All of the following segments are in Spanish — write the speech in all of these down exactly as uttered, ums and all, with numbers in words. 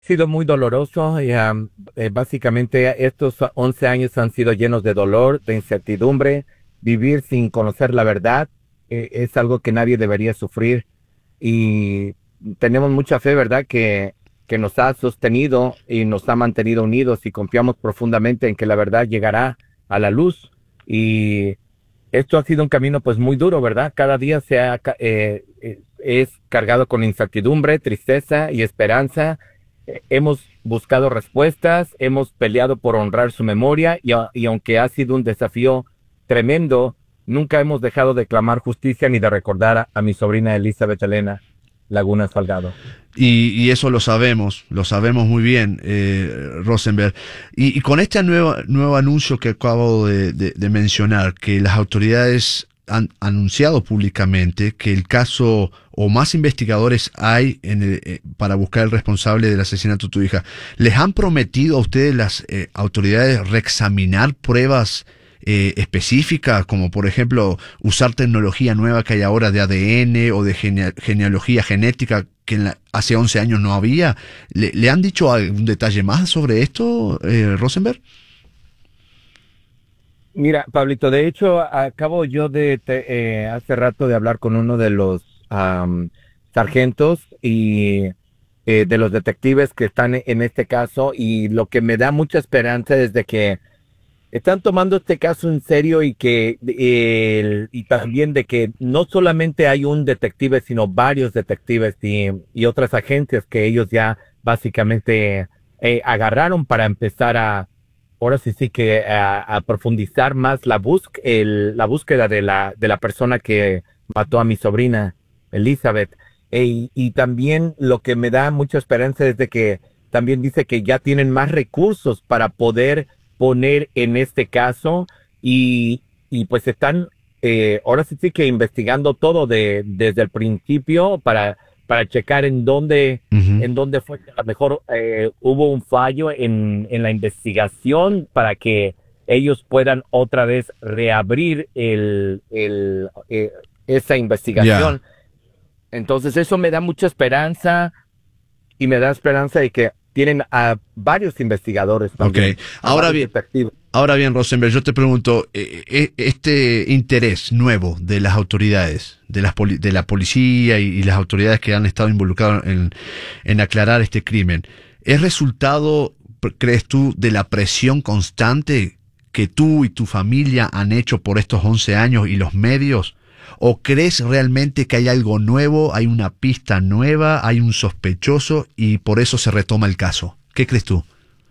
Ha sido muy doloroso y um, eh, básicamente estos once años han sido llenos de dolor, de incertidumbre. Vivir sin conocer la verdad eh, es algo que nadie debería sufrir y tenemos mucha fe, ¿verdad? Que, que nos ha sostenido y nos ha mantenido unidos y confiamos profundamente en que la verdad llegará a la luz. Y esto ha sido un camino pues muy duro, ¿verdad? Cada día se ha, ca- eh, eh, es cargado con incertidumbre, tristeza y esperanza. Eh, hemos buscado respuestas, hemos peleado por honrar su memoria y, a- y aunque ha sido un desafío tremendo, nunca hemos dejado de clamar justicia ni de recordar a, a mi sobrina Elizabeth Elena Laguna Salgado. Y, y eso lo sabemos, lo sabemos muy bien, eh, Rosenberg. Y, y con este nuevo, nuevo anuncio que acabo de, de- de mencionar, que las autoridades han anunciado públicamente que el caso o más investigadores hay en el- eh, para buscar el responsable del asesinato de tu hija, ¿les han prometido a ustedes las eh, autoridades reexaminar pruebas eh, específicas, como por ejemplo usar tecnología nueva que hay ahora de A D N o de gene- genealogía genética que en la- hace once años no había? ¿Le, le han dicho algún detalle más sobre esto, eh, Rosenberg? Mira, Pablito, de hecho, acabo yo de te- eh, hace rato de hablar con uno de los am, sargentos y eh, de los detectives que están en este caso y lo que me da mucha esperanza es de que están tomando este caso en serio y que eh, el- y también de que no solamente hay un detective, sino varios detectives y, y otras agencias que ellos ya básicamente eh, agarraron para empezar a, ahora sí sí que a, a profundizar más la bus el, la búsqueda de la de la persona que mató a mi sobrina Elizabeth. E- y y también lo que me da mucha esperanza es de que también dice que ya tienen más recursos para poder poner en este caso y, y pues están eh, ahora sí, sí que investigando todo de, desde el principio para, para checar en dónde, Ujú. en dónde fue que a lo mejor eh, hubo un fallo en, en la investigación para que ellos puedan otra vez reabrir el, el, eh, esa Ya. investigación. Entonces eso me da mucha esperanza y me da esperanza de que tienen a varios investigadores Ok. también, a Ahora varios bien, detectives. ahora bien, Rosenberg, yo te pregunto, eh, eh, este interés nuevo de las autoridades, de, las poli- de la policía y, y las autoridades que han estado involucradas en, en aclarar este crimen, ¿es resultado, p- crees tú, de la presión constante que tú y tu familia han hecho por estos once años y los medios? ¿O crees realmente que hay algo nuevo, hay una pista nueva, hay un sospechoso y por eso se retoma el caso? ¿Qué crees tú?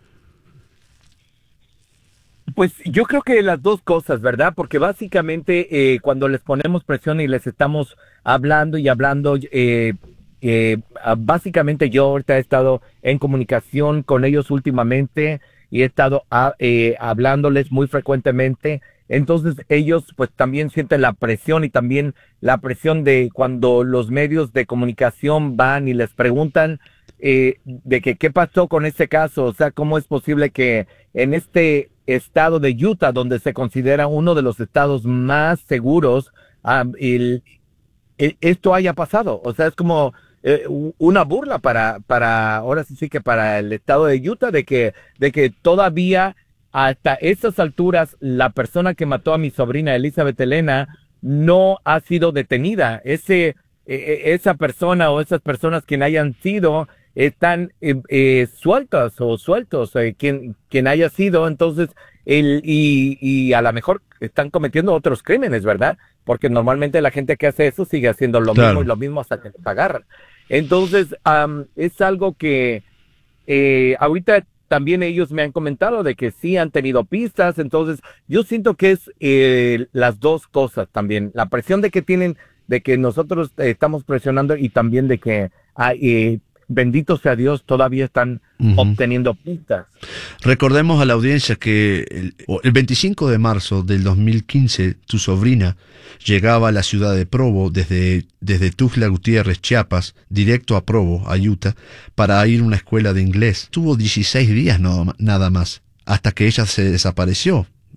Pues yo creo que las dos cosas, ¿verdad? Porque básicamente eh, cuando les ponemos presión y les estamos hablando y hablando, eh, eh, ah, básicamente yo ahorita he estado en comunicación con ellos últimamente y he estado ah, eh, hablándoles muy frecuentemente. Entonces ellos pues también sienten la presión y también la presión de cuando los medios de comunicación van y les preguntan eh, de que qué pasó con este caso, o sea, cómo es posible que en este estado de Utah, donde se considera uno de los estados más seguros, um, el, el- esto haya pasado. O sea, es como eh, u- una burla para, para, ahora sí sí que para el estado de Utah, de que, de que todavía hasta estas alturas la persona que mató a mi sobrina Elizabeth Elena no ha sido detenida. Ese, eh, eh, esa persona o esas personas quien hayan sido están eh, eh, sueltas o sueltos, eh, quien, quien haya sido, entonces, el, y, y a lo mejor están cometiendo otros crímenes, ¿verdad? Porque normalmente la gente que hace eso sigue haciendo lo mismo y Claro. lo mismo hasta que los agarran. Entonces, am, es algo que eh, ahorita también ellos me han comentado de que sí han tenido pistas, entonces yo siento que es eh, las dos cosas también, la presión de que tienen, de que nosotros eh, estamos presionando y también de que, ah, eh, bendito sea Dios, todavía están Ujú. obteniendo pistas. Recordemos a la audiencia que el, el veinticinco de marzo del dos mil quince tu sobrina llegaba a la ciudad de Provo desde, desde Tuxtla Gutiérrez, Chiapas, directo a Provo, a Utah, para ir a una escuela de inglés. Tuvo dieciséis días no- nada más, hasta que ella se desapareció.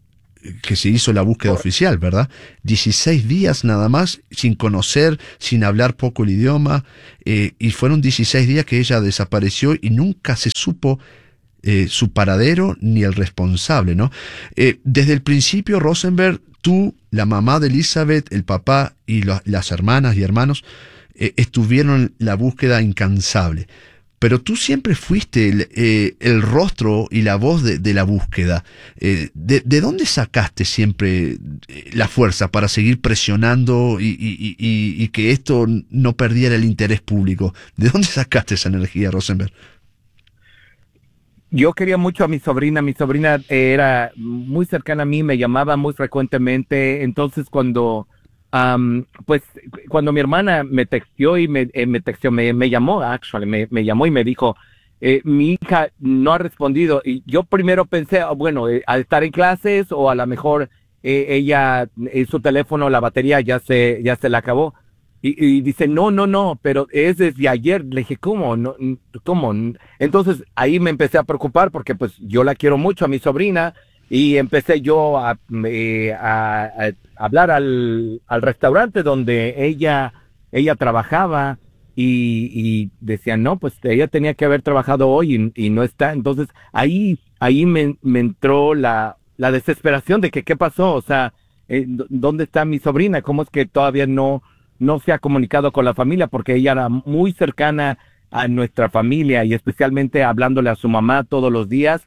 que se hizo la búsqueda oficial, ¿verdad? dieciséis días nada más, sin conocer, sin hablar poco el idioma, eh, y fueron dieciséis días que ella desapareció y nunca se supo eh, su paradero ni el responsable, ¿no? Eh, desde el principio, Rosenberg, tú, la mamá de Elizabeth, el papá y lo, las hermanas y hermanos eh, estuvieron en la búsqueda incansable. Pero tú siempre fuiste el, eh, el rostro y la voz de, de la búsqueda. Eh, de, ¿De dónde sacaste siempre la fuerza para seguir presionando y, y, y, y que esto no perdiera el interés público? ¿De dónde sacaste esa energía, Rosenberg? Yo quería mucho a mi sobrina. Mi sobrina era muy cercana a mí, me llamaba muy frecuentemente. Entonces, cuando... Um, pues cuando mi hermana me texteó y me, eh, me texteó, me, me llamó, actually, me, me llamó y me dijo, eh, mi hija no ha respondido. Y yo primero pensé, oh, bueno, eh, al estar en clases o a lo mejor eh, ella, eh, su teléfono, la batería ya se, ya se la acabó. Y, y dice, no, no, no, pero es desde ayer. Le dije, ¿cómo? No, ¿cómo? Entonces ahí me empecé a preocupar porque pues yo la quiero mucho a mi sobrina. Y empecé yo a, eh, a, a hablar al, al restaurante donde ella, ella trabajaba y, y decían, no, pues ella tenía que haber trabajado hoy y, y no está. Entonces ahí, ahí me, me entró la, la desesperación de que qué pasó, o sea, eh, ¿dónde está mi sobrina? ¿Cómo es que todavía no, no se ha comunicado con la familia? Porque ella era muy cercana a nuestra familia y especialmente hablándole a su mamá todos los días.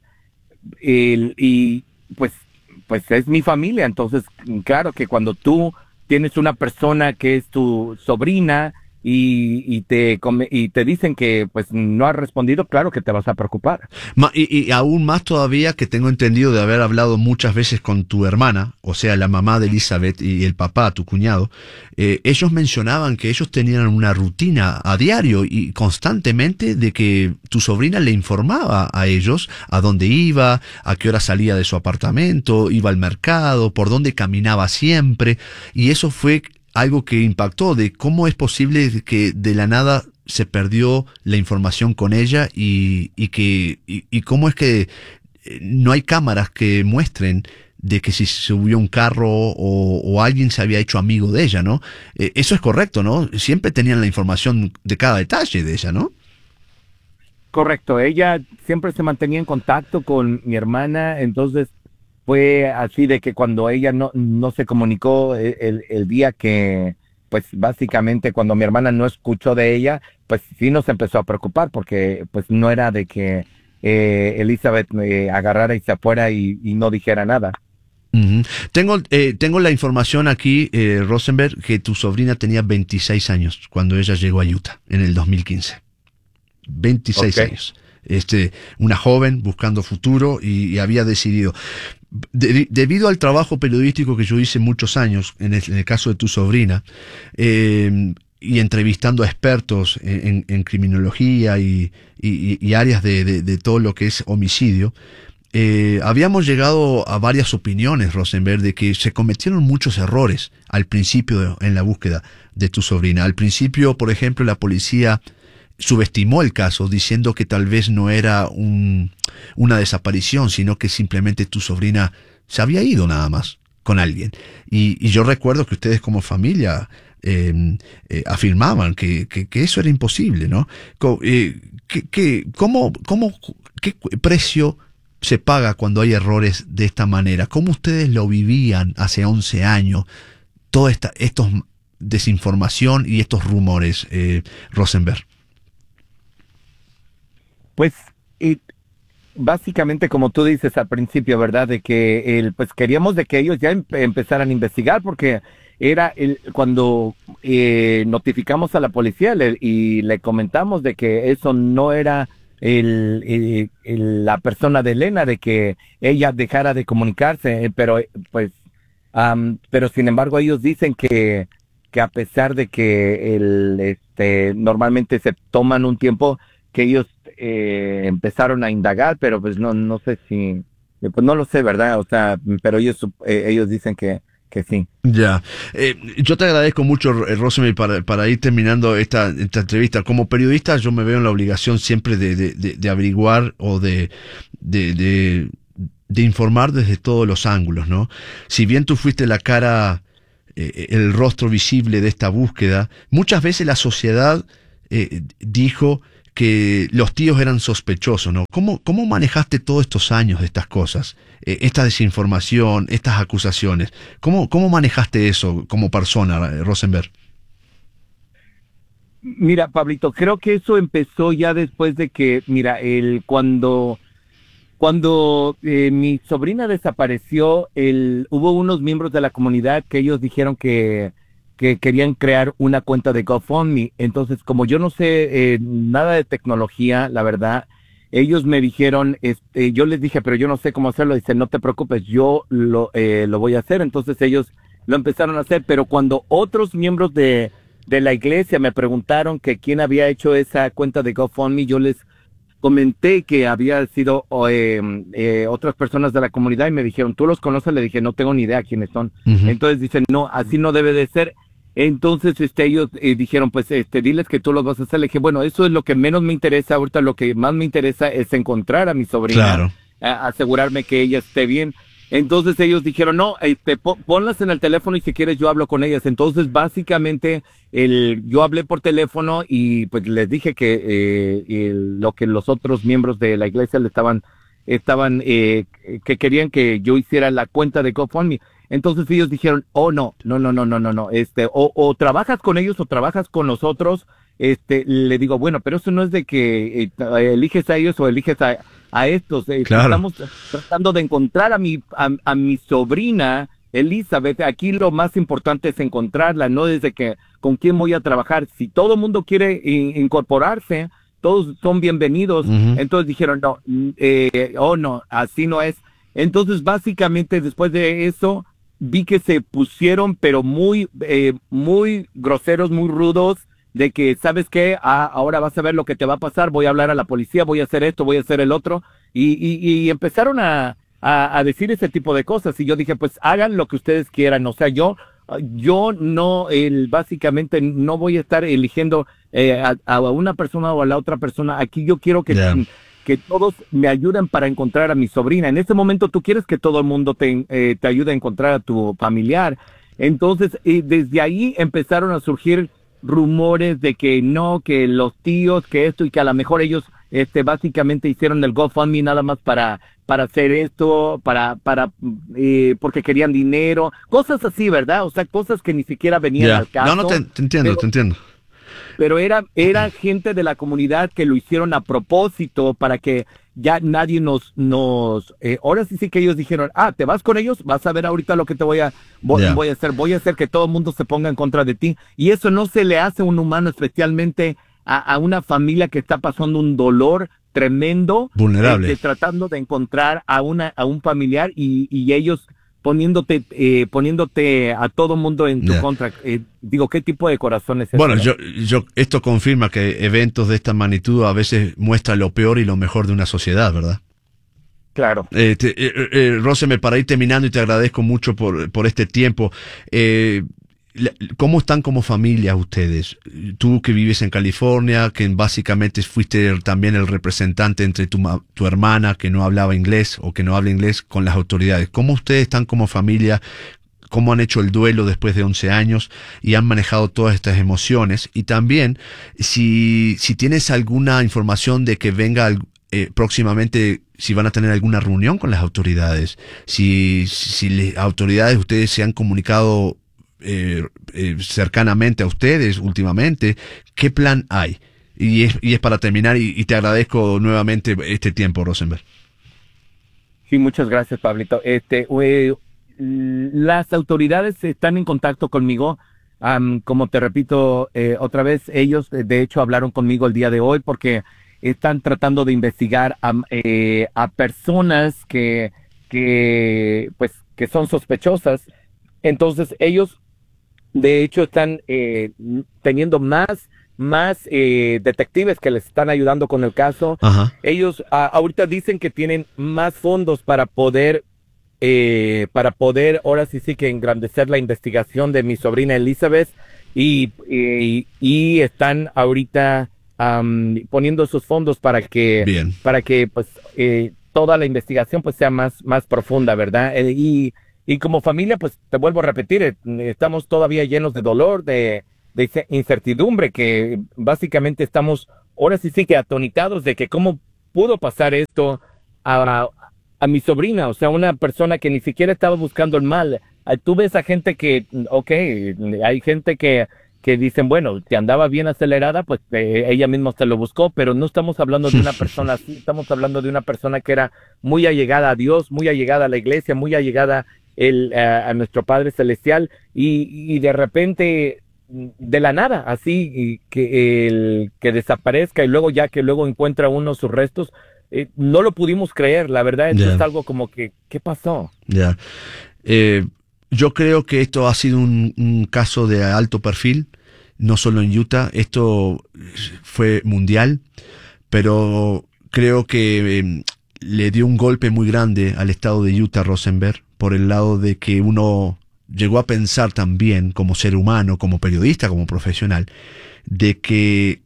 Y, y pues pues es mi familia, entonces claro que cuando tú tienes una persona que es tu sobrina y, y te y te dicen que pues no ha respondido, claro que te vas a preocupar. Ma, y, y aún más todavía que tengo entendido de haber hablado muchas veces con tu hermana, o sea, la mamá de Elizabeth y el papá, tu cuñado, eh, ellos mencionaban que ellos tenían una rutina a diario y constantemente de que tu sobrina le informaba a ellos a dónde iba, a qué hora salía de su apartamento, iba al mercado, por dónde caminaba siempre, y eso fue algo que impactó de cómo es posible que de la nada se perdió la información con ella y, y que y, y cómo es que no hay cámaras que muestren de que si subió un carro o, o alguien se había hecho amigo de ella, ¿no? Eh, eso es correcto, ¿no? Siempre tenían la información de cada detalle de ella, ¿no? Correcto, ella siempre se mantenía en contacto con mi hermana, entonces fue así de que cuando ella no, no se comunicó el, el, el día que, pues básicamente cuando mi hermana no escuchó de ella, pues sí nos empezó a preocupar porque pues no era de que eh, Elizabeth eh, agarrara y se fuera y, y no dijera nada. Uh-huh. Tengo, eh, tengo la información aquí, eh, Rosenberg, que tu sobrina tenía veintiséis años cuando ella llegó a Utah en el dos mil quince. veintiséis okay. años. Este, una joven buscando futuro y, y había decidido... De, debido al trabajo periodístico que yo hice muchos años, en el, en el caso de tu sobrina, eh, y entrevistando a expertos en, en, en criminología y, y, y áreas de, de, de todo lo que es homicidio, eh, habíamos llegado a varias opiniones, Rosenberg, de que se cometieron muchos errores al principio de, en la búsqueda de tu sobrina. Al principio, por ejemplo, la policía subestimó el caso diciendo que tal vez no era un, una desaparición, sino que simplemente tu sobrina se había ido nada más con alguien. Y, y yo recuerdo que ustedes como familia eh, eh, afirmaban que, que, que eso era imposible, ¿no? Eh, que, que, ¿cómo, cómo, ¿Qué precio se paga cuando hay errores de esta manera? ¿Cómo ustedes lo vivían hace once años? Toda esta estos desinformación y estos rumores, eh, Rosenberg. Pues, y básicamente como tú dices al principio, ¿verdad? De que el, pues queríamos de que ellos ya em empezaran a investigar porque era el, cuando eh, notificamos a la policía le, y le comentamos de que eso no era el, el, el, la persona de Elena, de que ella dejara de comunicarse, pero pues, um, pero sin embargo ellos dicen que, que a pesar de que el, este, normalmente se toman un tiempo, que ellos eh, empezaron a indagar, pero pues no no sé si, pues no lo sé, ¿verdad? O sea, pero ellos eh, ellos dicen que, que sí. Ya, eh, yo te agradezco mucho, Rosemary, para, para ir terminando esta, esta entrevista. Como periodista yo me veo en la obligación siempre de, de, de, de averiguar o de, de, de de informar desde todos los ángulos, ¿no? Si bien tú fuiste la cara, eh, el rostro visible de esta búsqueda, muchas veces la sociedad eh, dijo que los tíos eran sospechosos, ¿no? ¿Cómo, cómo manejaste todos estos años de estas cosas? Eh, esta desinformación, estas acusaciones. ¿Cómo, cómo manejaste eso como persona, Rosenberg? Mira, Pablito, creo que eso empezó ya después de que, mira, el cuando cuando eh, mi sobrina desapareció, el, hubo unos miembros de la comunidad que ellos dijeron que que querían crear una cuenta de GoFundMe. Entonces, como yo no sé eh, nada de tecnología, la verdad, ellos me dijeron, este, yo les dije, pero yo no sé cómo hacerlo. Dicen, no te preocupes, yo lo, eh, lo voy a hacer. Entonces ellos lo empezaron a hacer, pero cuando otros miembros de, de la iglesia me preguntaron que quién había hecho esa cuenta de GoFundMe, yo les comenté que había sido eh, eh, otras personas de la comunidad y me dijeron, ¿tú los conoces? Le dije, no tengo ni idea quiénes son. Uh-huh. Entonces dicen, no, así no debe de ser. Entonces, este, ellos eh, dijeron, pues, este, diles que tú los vas a hacer. Le dije, bueno, eso es lo que menos me interesa. Ahorita lo que más me interesa es encontrar a mi sobrina. Claro. A, asegurarme que ella esté bien. Entonces ellos dijeron, no, este, ponlas en el teléfono y si quieres yo hablo con ellas. Entonces, básicamente, el, yo hablé por teléfono y pues les dije que eh, el, lo que los otros miembros de la iglesia le estaban, estaban, eh, que querían que yo hiciera la cuenta de GoFundMe. Entonces ellos dijeron, oh, no, no, no, no, no, no, no, este, o, o trabajas con ellos o trabajas con nosotros. Este, le digo, bueno, pero eso no es de que eh, eliges a ellos o eliges a, a estos. Eh, claro. Estamos tratando de encontrar a mi, a, a mi sobrina, Elizabeth. Aquí lo más importante es encontrarla, no desde que con quién voy a trabajar. Si todo el mundo quiere in, incorporarse, todos son bienvenidos. Uh-huh. Entonces dijeron, no, eh, oh, no, así no es. Entonces, básicamente, después de eso, vi que se pusieron, pero muy, eh, muy groseros, muy rudos, de que, ¿sabes qué? Ah, ahora vas a ver lo que te va a pasar, voy a hablar a la policía, voy a hacer esto, voy a hacer el otro, y, y, y empezaron a, a, a decir ese tipo de cosas, y yo dije, pues hagan lo que ustedes quieran. O sea, yo, yo no, el, básicamente no voy a estar eligiendo eh, a, a una persona o a la otra persona. Aquí yo quiero que... Yeah. que todos me ayuden para encontrar a mi sobrina. En este momento tú quieres que todo el mundo te, eh, te ayude a encontrar a tu familiar. Entonces, eh, desde ahí empezaron a surgir rumores de que no, que los tíos, que esto, y que a lo mejor ellos este, básicamente hicieron el GoFundMe nada más para, para hacer esto, para, para, eh, porque querían dinero, cosas así, ¿verdad? O sea, cosas que ni siquiera venían yeah. al caso. No, no, te, te entiendo, pero, te entiendo. Pero era, era gente de la comunidad que lo hicieron a propósito para que ya nadie nos, nos, eh, ahora sí sí que ellos dijeron, ah, ¿te vas con ellos? Vas a ver ahorita lo que te voy a, voy, yeah. voy a hacer, voy a hacer que todo el mundo se ponga en contra de ti. Y eso no se le hace a un humano, especialmente a, a una familia que está pasando un dolor tremendo. Vulnerable. Eh, tratando de encontrar a una, a un familiar y, y ellos poniéndote, eh, poniéndote a todo mundo en tu yeah. contra. Eh, digo, ¿qué tipo de corazón es ese? Bueno, yo, yo, esto confirma que eventos de esta magnitud a veces muestran lo peor y lo mejor de una sociedad, ¿verdad? Claro. Eh, te, eh, eh, Rosenberg, para ir terminando, y te agradezco mucho por, por este tiempo, eh, ¿cómo están como familia ustedes? Tú que vives en California, que básicamente fuiste también el representante entre tu, tu hermana que no hablaba inglés o que no habla inglés con las autoridades. ¿Cómo ustedes están como familia? ¿Cómo han hecho el duelo después de once años y han manejado todas estas emociones? Y también, si, si tienes alguna información de que venga eh, próximamente, si van a tener alguna reunión con las autoridades, si, si las autoridades ustedes se han comunicado Eh, eh, cercanamente a ustedes últimamente, ¿qué plan hay? Y es, y es para terminar, y, y te agradezco nuevamente este tiempo, Rosenberg. Sí, muchas gracias, Pablito. Este, eh, las autoridades están en contacto conmigo. Um, como te repito eh, otra vez, ellos de hecho hablaron conmigo el día de hoy porque están tratando de investigar a, eh, a personas que, que, pues, que son sospechosas. Entonces ellos de hecho están eh, teniendo más, más eh, detectives que les están ayudando con el caso. Ajá. Ellos a, ahorita dicen que tienen más fondos para poder, eh, para poder ahora sí sí que engrandecer la investigación de mi sobrina Elizabeth y, y, y están ahorita um, poniendo esos fondos para que, Bien. para que pues eh, toda la investigación pues sea más, más profunda, ¿verdad? Eh, y, y como familia, pues te vuelvo a repetir, eh, estamos todavía llenos de dolor, de, de incertidumbre, que básicamente estamos ahora sí sí que atonitados de que cómo pudo pasar esto a, a mi sobrina, o sea, una persona que ni siquiera estaba buscando el mal. Tú ves a gente que, ok, hay gente que, que dicen, bueno, te andaba bien acelerada, pues eh, ella misma se lo buscó, pero no estamos hablando de una persona así, estamos hablando de una persona que era muy allegada a Dios, muy allegada a la iglesia, muy allegada el, a, a nuestro Padre Celestial, y, y de repente, de la nada, así, y que, el, que desaparezca, y luego ya que luego encuentra uno sus restos, eh, no lo pudimos creer, la verdad, esto yeah. es algo como que, ¿qué pasó? Ya. Yeah. Eh, yo creo que esto ha sido un, un caso de alto perfil, no solo en Utah, esto fue mundial, pero creo que eh, le dio un golpe muy grande al estado de Utah, Rosenberg, por el lado de que uno llegó a pensar también, como ser humano, como periodista, como profesional, de que,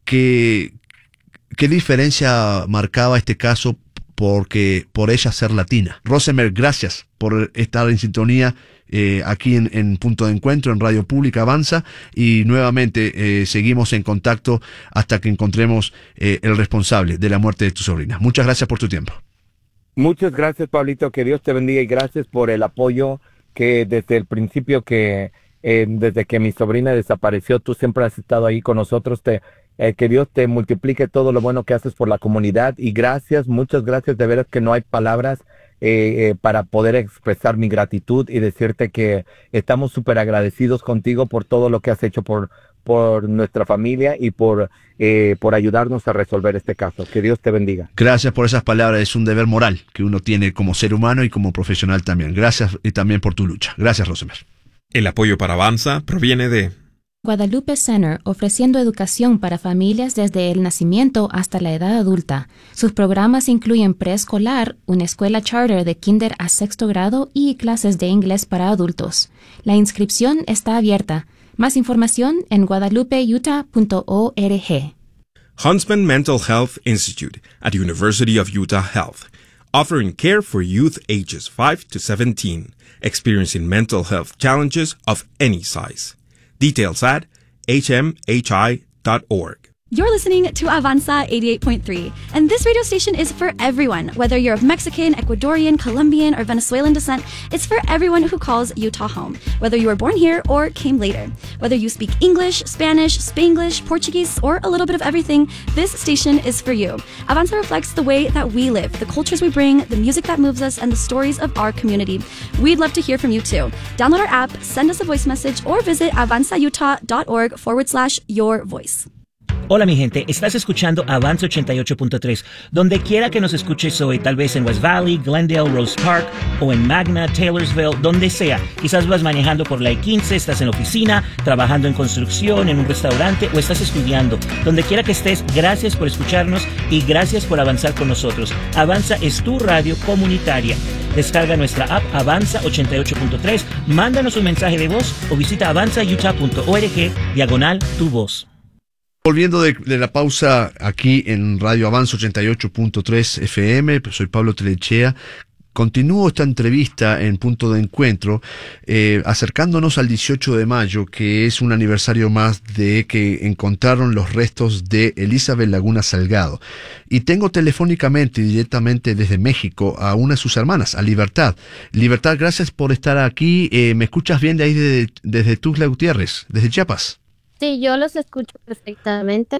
que qué diferencia marcaba este caso porque por ella ser latina. Rosenberg, gracias por estar en sintonía eh, aquí en, en Punto de Encuentro, en Radio Pública Avanza, y nuevamente eh, seguimos en contacto hasta que encontremos eh, el responsable de la muerte de tu sobrina. Muchas gracias por tu tiempo. Muchas gracias, Pablito, que Dios te bendiga, y gracias por el apoyo que desde el principio que, eh, desde que mi sobrina desapareció, tú siempre has estado ahí con nosotros. Te Eh, que Dios te multiplique todo lo bueno que haces por la comunidad, y gracias, muchas gracias, de veras que no hay palabras eh, eh, para poder expresar mi gratitud y decirte que estamos súper agradecidos contigo por todo lo que has hecho por, por nuestra familia y por, eh, por ayudarnos a resolver este caso. Que Dios te bendiga. Gracias por esas palabras, es un deber moral que uno tiene como ser humano y como profesional también. Gracias, y también por tu lucha. Gracias, Rosenberg. El apoyo para Avanza proviene de Guadalupe Center, ofreciendo educación para familias desde el nacimiento hasta la edad adulta. Sus programas incluyen preescolar, una escuela charter de kinder a sexto grado y clases de inglés para adultos. La inscripción está abierta. Más información en guadalupe utah punto org. Huntsman Mental Health Institute at University of Utah Health, offering care for youth ages five to seventeen, experiencing mental health challenges of any size. Details at h m h i dot org. You're listening to Avanza eighty-eight point three, and this radio station is for everyone. Whether you're of Mexican, Ecuadorian, Colombian, or Venezuelan descent, it's for everyone who calls Utah home. Whether you were born here or came later. Whether you speak English, Spanish, Spanglish, Portuguese, or a little bit of everything, this station is for you. Avanza reflects the way that we live, the cultures we bring, the music that moves us, and the stories of our community. We'd love to hear from you too. Download our app, send us a voice message, or visit avanzautah.org forward slash your voice. Hola mi gente, estás escuchando Avanza ochenta y ocho punto tres. Donde quiera que nos escuches hoy, tal vez en West Valley, Glendale, Rose Park, o en Magna, Taylorsville, donde sea. Quizás vas manejando por la I quince, estás en la oficina, trabajando en construcción, en un restaurante, o estás estudiando. Donde quiera que estés, gracias por escucharnos y gracias por avanzar con nosotros. Avanza es tu radio comunitaria. Descarga nuestra app Avanza ochenta y ocho punto tres, mándanos un mensaje de voz o visita avanzautah punto org diagonal tu voz. Volviendo de, de la pausa aquí en Radio Avanza ochenta y ocho punto tres F M, soy Pablo Telechea. Continúo esta entrevista en Punto de Encuentro, eh, acercándonos al dieciocho de mayo, que es un aniversario más de que encontraron los restos de Elizabeth Laguna Salgado. Y tengo telefónicamente, directamente desde México, a una de sus hermanas, a Libertad. Libertad, gracias por estar aquí. Eh, ¿Me escuchas bien de ahí de, desde Tuxtla Gutiérrez, desde Chiapas? Sí, yo los escucho perfectamente.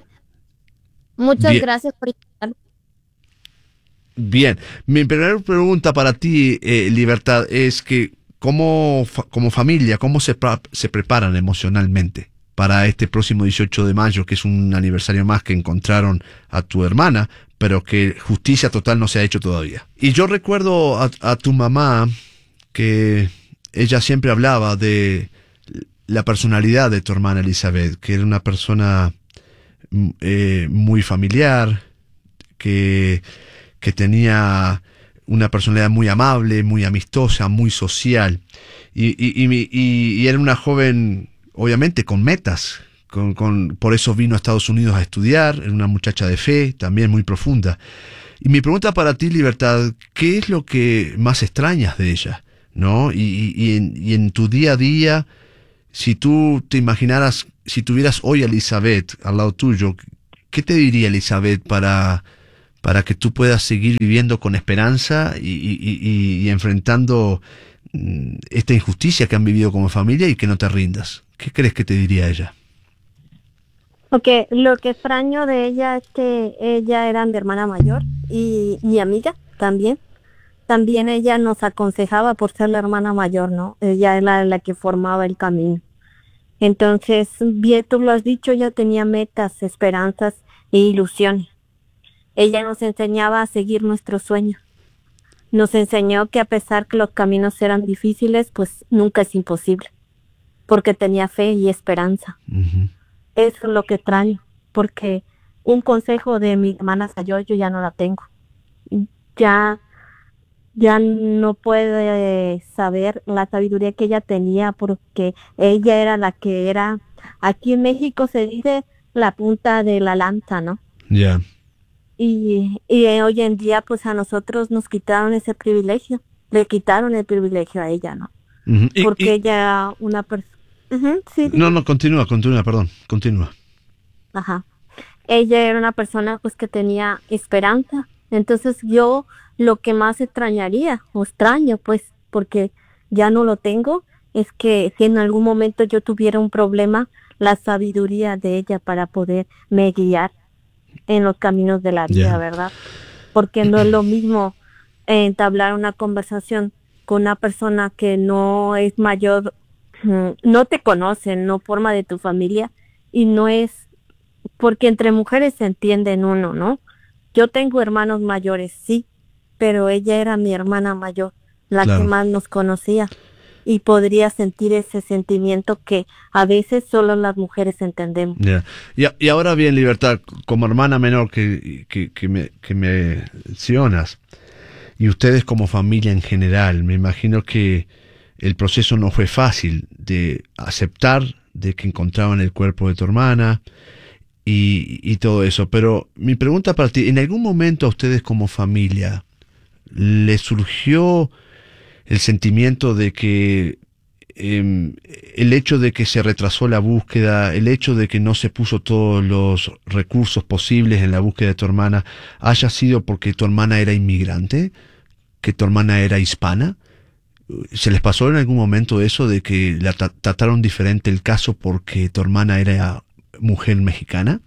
Muchas Bien. gracias por invitarme. Bien. Mi primera pregunta para ti, eh, Libertad, es que ¿cómo, fa- como familia, cómo se, pra- se preparan emocionalmente para este próximo dieciocho de mayo, que es un aniversario más que encontraron a tu hermana, pero que justicia total no se ha hecho todavía? Y yo recuerdo a, a tu mamá que ella siempre hablaba de la personalidad de tu hermana Elizabeth, que era una persona eh, muy familiar, que, que tenía una personalidad muy amable, muy amistosa, muy social, y, y, y, y, y era una joven, obviamente, con metas, con, con, por eso vino a Estados Unidos a estudiar, era una muchacha de fe, también muy profunda. Y mi pregunta para ti, Libertad, ¿qué es lo que más extrañas de ella? ¿No? Y, y, y, en, y en tu día a día, si tú te imaginaras, si tuvieras hoy a Elizabeth al lado tuyo, ¿qué te diría Elizabeth para, para que tú puedas seguir viviendo con esperanza y, y, y, y enfrentando esta injusticia que han vivido como familia y que no te rindas? ¿Qué crees que te diría ella? Porque lo que extraño de ella es que ella era mi hermana mayor y mi amiga también. También ella nos aconsejaba por ser la hermana mayor, ¿no? Ella era la que formaba el camino. Entonces, bien tú lo has dicho, ella tenía metas, esperanzas e ilusiones. Ella nos enseñaba a seguir nuestros sueños. Nos enseñó que a pesar que los caminos eran difíciles, pues nunca es imposible, porque tenía fe y esperanza. Uh-huh. Eso es lo que extraño, porque un consejo de mi hermana mayor yo ya no la tengo. Ya, ya no puede saber la sabiduría que ella tenía, porque ella era la que era, aquí en México se dice la punta de la lanza, ¿no? Ya. Yeah. Y, y hoy en día, pues a nosotros nos quitaron ese privilegio, le quitaron el privilegio a ella, ¿no? Uh-huh. Y, porque y... ella una persona... Uh-huh, sí, no, no, continúa, continúa, perdón, continúa. Ajá. Ella era una persona pues que tenía esperanza. Entonces yo lo que más extrañaría, o extraño pues, porque ya no lo tengo, es que si en algún momento yo tuviera un problema, la sabiduría de ella para poderme guiar en los caminos de la vida, yeah. ¿verdad? Porque no es lo mismo entablar una conversación con una persona que no es mayor, no te conoce, no forma de tu familia, y no es, porque entre mujeres se entienden uno, ¿no? Yo tengo hermanos mayores, sí, pero ella era mi hermana mayor, la claro. que más nos conocía, y podría sentir ese sentimiento que a veces solo las mujeres entendemos. Yeah. Y, y ahora bien, Libertad, como hermana menor que, que, que, me, que me mencionas, y ustedes como familia en general, me imagino que el proceso no fue fácil de aceptar de que encontraban el cuerpo de tu hermana y, y todo eso. Pero mi pregunta para ti, ¿en algún momento a ustedes como familia les surgió el sentimiento de que eh, el hecho de que se retrasó la búsqueda, el hecho de que no se puso todos los recursos posibles en la búsqueda de tu hermana, haya sido porque tu hermana era inmigrante, que tu hermana era hispana? ¿Se les pasó en algún momento eso de que la tra- trataron diferente el caso porque tu hermana era mujer mexicana?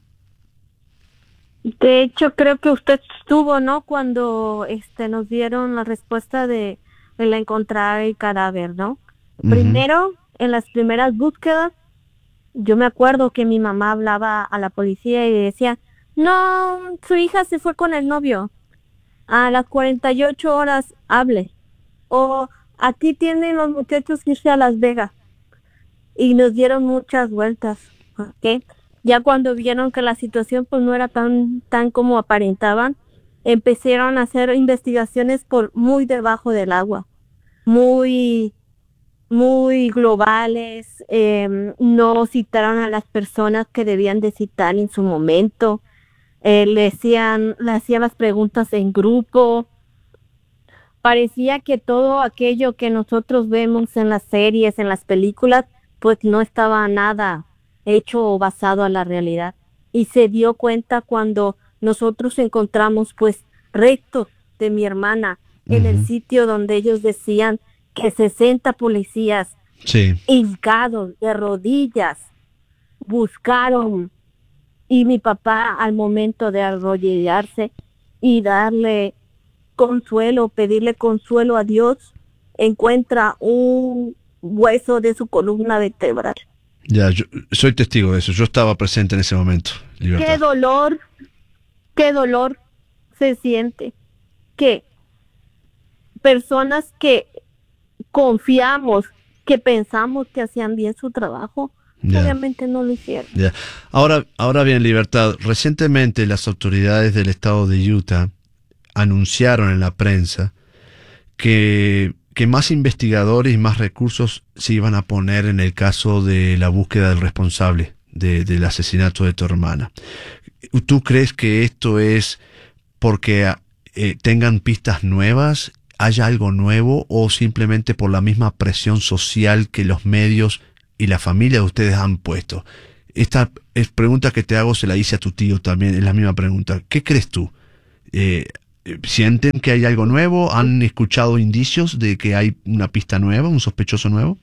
De hecho, creo que usted estuvo, ¿no? Cuando este nos dieron la respuesta de, de la encontrar el cadáver, ¿no? Uh-huh. Primero, en las primeras búsquedas, yo me acuerdo que mi mamá hablaba a la policía y decía, no, su hija se fue con el novio. A las cuarenta y ocho horas hable. O aquí tienen los muchachos que irse a Las Vegas. Y nos dieron muchas vueltas, ¿ok? Ya cuando vieron que la situación pues no era tan, tan como aparentaban, empezaron a hacer investigaciones por muy debajo del agua. Muy, muy globales, eh, no citaron a las personas que debían de citar en su momento, eh, le hacían, le hacían las preguntas en grupo. Parecía que todo aquello que nosotros vemos en las series, en las películas, pues no estaba nada hecho o basado a la realidad. Y se dio cuenta cuando nosotros encontramos pues restos de mi hermana uh-huh. en el sitio donde ellos decían que sesenta policías sí. hincados de rodillas buscaron, y mi papá al momento de arrodillarse y darle consuelo, pedirle consuelo a Dios, encuentra un hueso de su columna vertebral. Ya, yo soy testigo de eso, yo estaba presente en ese momento. Libertad. Qué dolor, qué dolor se siente que personas que confiamos, que pensamos que hacían bien su trabajo, yeah. obviamente no lo hicieron. Yeah. Ahora, ahora bien, Libertad, recientemente las autoridades del estado de Utah anunciaron en la prensa que, que más investigadores y más recursos se iban a poner en el caso de la búsqueda del responsable de, del asesinato de tu hermana. ¿Tú crees que esto es porque eh, tengan pistas nuevas, haya algo nuevo, o simplemente por la misma presión social que los medios y la familia de ustedes han puesto? Esta es pregunta que te hago, se la hice a tu tío también, es la misma pregunta. ¿Qué crees tú? Eh, ¿Sienten que hay algo nuevo? ¿Han escuchado indicios de que hay una pista nueva, un sospechoso nuevo?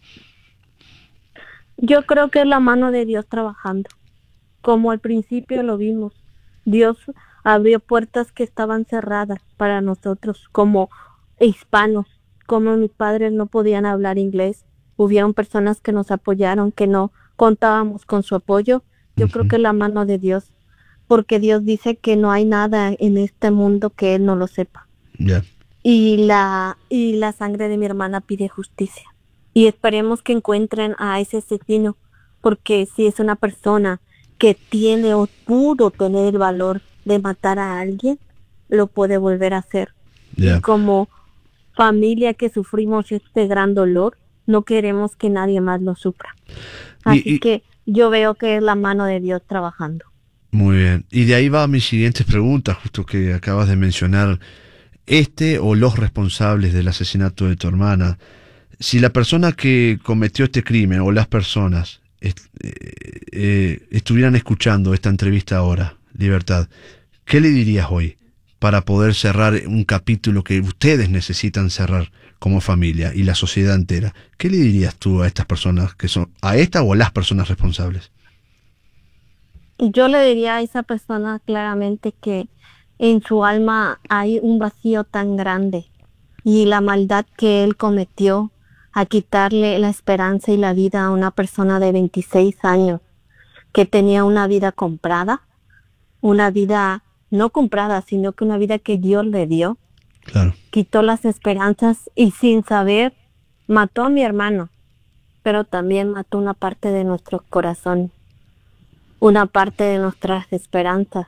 Yo creo que es la mano de Dios trabajando. Como al principio lo vimos, Dios abrió puertas que estaban cerradas para nosotros como hispanos. Como mis padres no podían hablar inglés, hubieron personas que nos apoyaron, que no contábamos con su apoyo. Yo uh-huh. creo que es la mano de Dios, porque Dios dice que no hay nada en este mundo que Él no lo sepa. Yeah. Y la y la sangre de mi hermana pide justicia. Y esperemos que encuentren a ese asesino, porque si es una persona que tiene o pudo tener el valor de matar a alguien, lo puede volver a hacer. Yeah. Y como familia que sufrimos este gran dolor, no queremos que nadie más lo sufra. Así y, y, que yo veo que es la mano de Dios trabajando. Muy bien. Y de ahí va mi siguiente pregunta, justo que acabas de mencionar. Este o los responsables del asesinato de tu hermana, si la persona que cometió este crimen o las personas est- eh, eh, estuvieran escuchando esta entrevista ahora, Libertad, ¿qué le dirías hoy para poder cerrar un capítulo que ustedes necesitan cerrar como familia y la sociedad entera? ¿Qué le dirías tú a estas personas que son, a esta o a las personas responsables? Yo le diría a esa persona claramente que en su alma hay un vacío tan grande y la maldad que él cometió a quitarle la esperanza y la vida a una persona de veintiséis años que tenía una vida comprada, una vida no comprada, sino que una vida que Dios le dio. Claro. Quitó las esperanzas y sin saber mató a mi hermano, pero también mató una parte de nuestro corazón, una parte de nuestras esperanzas.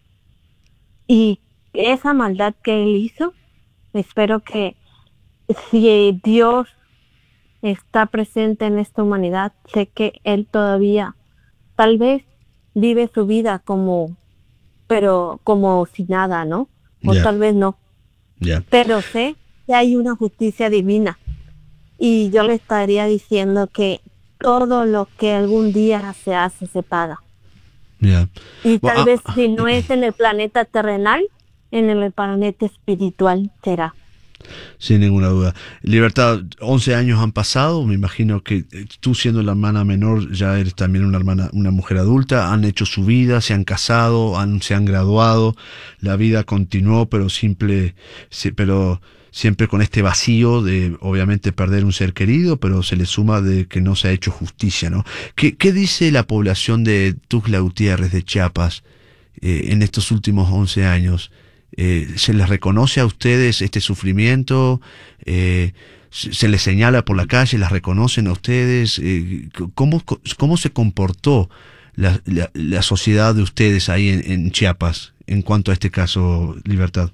Y esa maldad que él hizo, espero que si Dios está presente en esta humanidad, sé que él todavía tal vez vive su vida como, pero como si nada, ¿no? O Yeah. tal vez no. Yeah. Pero sé que hay una justicia divina. Y yo le estaría diciendo que todo lo que algún día se hace, se paga. Yeah. Y tal Well, vez uh, si no es en el planeta terrenal, en el planeta espiritual será. Sin ninguna duda. Libertad, once años han pasado, me imagino que tú siendo la hermana menor ya eres también una hermana, una mujer adulta, han hecho su vida, se han casado, han, se han graduado, la vida continuó, pero simple, sí, pero siempre con este vacío de obviamente perder un ser querido, pero se le suma de que no se ha hecho justicia, ¿no? ¿Qué, qué dice la población de Tuxtla Gutiérrez, de Chiapas, eh, en estos últimos once años? Eh, ¿Se les reconoce a ustedes este sufrimiento? Eh, ¿Se les señala por la calle? ¿Las reconocen a ustedes? Eh, ¿cómo, ¿Cómo se comportó la, la, la sociedad de ustedes ahí en, en Chiapas en cuanto a este caso, Libertad?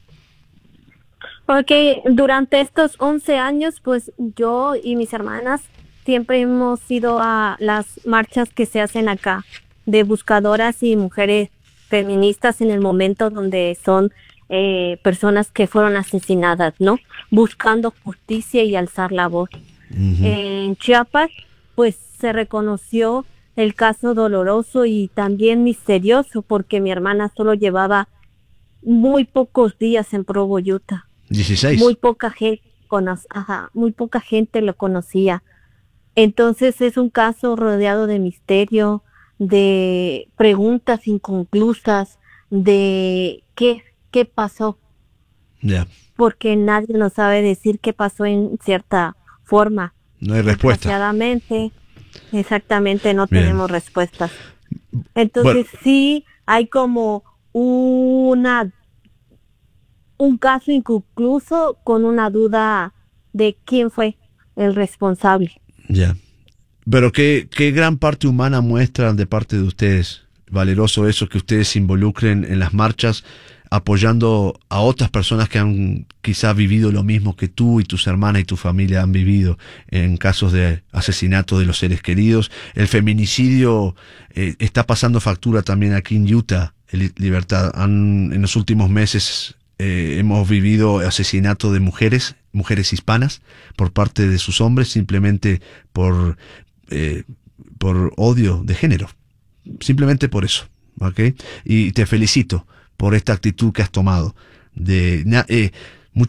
Porque durante estos once años, pues yo y mis hermanas siempre hemos ido a las marchas que se hacen acá de buscadoras y mujeres feministas en el momento donde son Eh, personas que fueron asesinadas, ¿no? Buscando justicia y alzar la voz. Uh-huh. En Chiapas, pues se reconoció el caso doloroso y también misterioso porque mi hermana solo llevaba muy pocos días en Provo, Utah. dieciséis. Muy poca gente, cono- ajá, muy poca gente lo conocía. Entonces es un caso rodeado de misterio, de preguntas inconclusas, de qué ¿Qué pasó? Yeah. Porque nadie nos sabe decir qué pasó en cierta forma. No hay respuesta. Desgraciadamente, exactamente, no Bien. tenemos respuestas. Entonces bueno. Sí hay como una un caso inconcluso con una duda de quién fue el responsable. Ya. Yeah. Pero qué, qué gran parte humana muestran de parte de ustedes. Valeroso eso, que ustedes se involucren en las marchas apoyando a otras personas que han quizá vivido lo mismo que tú y tus hermanas y tu familia han vivido en casos de asesinato de los seres queridos. El feminicidio eh, está pasando factura también aquí en Utah, Libertad. Han, en los últimos meses eh, hemos vivido asesinato de mujeres, mujeres hispanas, por parte de sus hombres, simplemente por, eh, por odio de género. Simplemente por eso, ¿ok? Y te felicito por esta actitud que has tomado. De, eh,